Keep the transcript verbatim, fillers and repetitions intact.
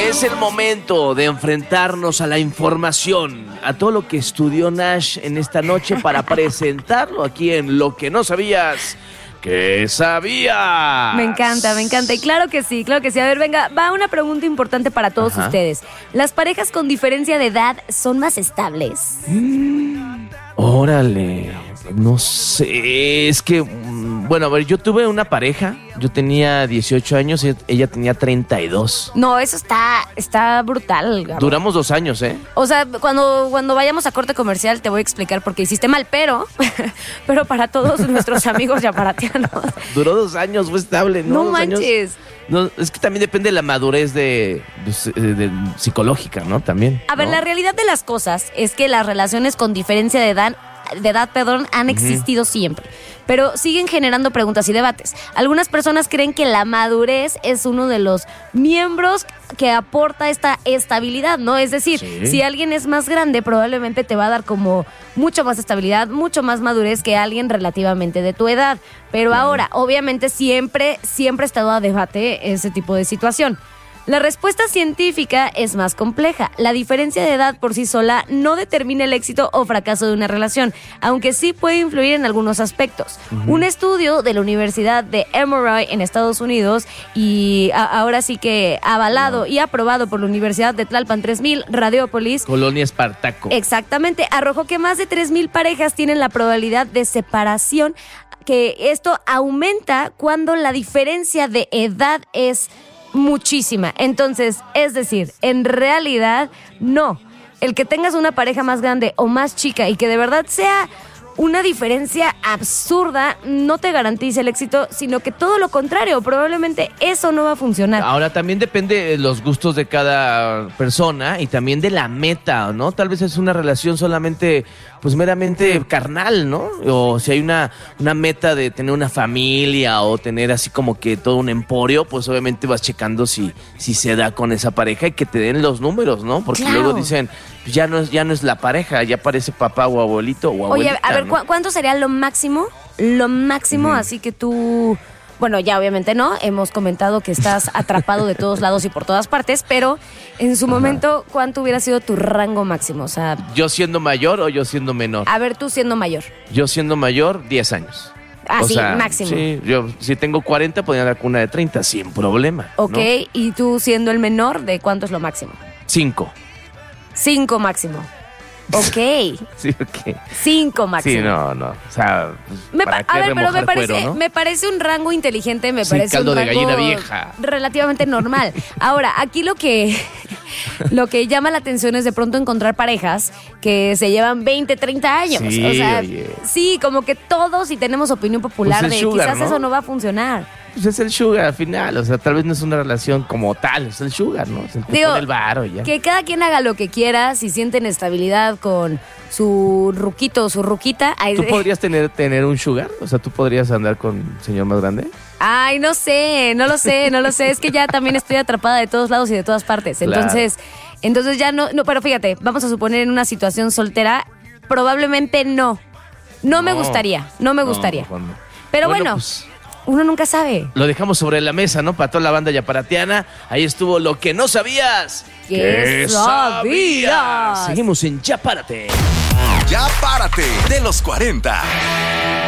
Es el momento de enfrentarnos a la información, a todo lo que estudió Nash en esta noche para presentarlo aquí en Lo que no sabías que sabías. Me encanta, me encanta. Y claro que sí, claro que sí. A ver, venga, va una pregunta importante para todos Ajá. ustedes. ¿Las parejas con diferencia de edad son más estables? Órale, no sé, es que, bueno, a ver, yo tuve una pareja, yo tenía dieciocho años y ella tenía treinta y dos. No, eso está, está brutal, Gabo. Duramos dos años, ¿eh? O sea, cuando, cuando vayamos a corte comercial te voy a explicar por qué hiciste mal, pero, pero para todos nuestros amigos yaparatianos. Duró dos años, fue estable, ¿no? No Dos manches. años. No, es que también depende de la madurez de, de, de psicológica, ¿no? También. A ver, ¿no? la realidad de las cosas es que las relaciones con diferencia de edad, de edad, perdón, han existido siempre, pero siguen generando preguntas y debates. Algunas personas creen que la madurez es uno de los miembros que aporta esta estabilidad, ¿no? Es decir, Sí. si alguien es más grande, probablemente te va a dar como mucho más estabilidad, mucho más madurez que alguien relativamente de tu edad. Pero ahora, obviamente, siempre, siempre ha estado a debate ese tipo de situación. La respuesta científica es más compleja. La diferencia de edad por sí sola no determina el éxito o fracaso de una relación, aunque sí puede influir en algunos aspectos. Uh-huh. Un estudio de la Universidad de Emory en Estados Unidos y a- ahora sí que avalado no. y aprobado por la Universidad de Tlalpan tres mil, Radiópolis. Colonia Espartaco. Exactamente, arrojó que más de tres mil parejas tienen la probabilidad de separación, que esto aumenta cuando la diferencia de edad es muchísima. Entonces, es decir, en realidad, no. El que tengas una pareja más grande o más chica y que de verdad sea una diferencia absurda no te garantiza el éxito, sino que todo lo contrario, probablemente eso no va a funcionar. Ahora, también depende de los gustos de cada persona y también de la meta, ¿no? Tal vez es una relación solamente, pues meramente carnal, ¿no? O si hay una, una meta de tener una familia o tener así como que todo un emporio, pues obviamente vas checando si, si se da con esa pareja y que te den los números, ¿no? Porque Claro. luego dicen, pues ya no es, ya no es la pareja, ya parece papá o abuelito o abuelita. Oye, a ver, ¿no? ¿cu- ¿cuánto sería lo máximo? Lo máximo, uh-huh. Así que tú... Bueno, ya obviamente no, hemos comentado que estás atrapado de todos lados y por todas partes, pero en su Ajá. momento, ¿cuánto hubiera sido tu rango máximo? O sea, ¿yo siendo mayor o yo siendo menor? A ver, tú siendo mayor. Yo siendo mayor, diez años. Ah, o sí, sea, máximo. Sí, yo si tengo cuarenta, podría dar con una de treinta, sin problema. Ok, ¿no? ¿Y tú siendo el menor, de cuánto es lo máximo? Cinco. Cinco máximo. Ok. Sí, ok. Cinco máximo. Sí, no, no. O sea, me ¿para pa- qué a ver, pero me parece, cuero, ¿no? me parece un rango inteligente, me Sí, parece caldo un de rango gallina vieja. relativamente normal. Ahora, aquí lo que lo que llama la atención es de pronto encontrar parejas que se llevan veinte, treinta años. Sí, o sea, oye. sí, como que todos y tenemos opinión popular Pues el de sugar, quizás ¿no? eso no va a funcionar. Pues es el sugar al final, o sea, tal vez no es una relación como tal, es el sugar, ¿no? Es el que Digo, pone el varo y ya. Que cada quien haga lo que quiera, si sienten estabilidad con su ruquito o su ruquita. Ay, ¿Tú podrías tener, tener un sugar? O sea, ¿tú podrías andar con un señor más grande? Ay, no sé, no lo sé, no lo sé. Es que ya también estoy atrapada de todos lados y de todas partes. Entonces, claro. entonces ya no, no, pero fíjate, vamos a suponer en una situación soltera, probablemente no. No, no me gustaría, no me gustaría. No, no. Pero bueno, bueno pues, uno nunca sabe. Lo dejamos sobre la mesa, ¿no? Para toda la banda yaparatiana. Ahí estuvo Lo que no sabías que sabías. Seguimos en Ya Párate. Ya Párate, de los cuarenta.